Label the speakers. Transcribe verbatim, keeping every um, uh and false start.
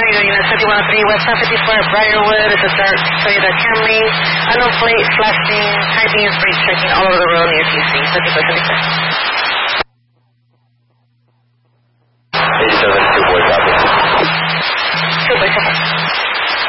Speaker 1: Avenue, Unit fifty-one oh three, West fifty-four at Briarwood. It's a dark Toyota Camry. Unknown plate, flashing, high beams, brake checking all over the road near T C. fifty-four seventy-four.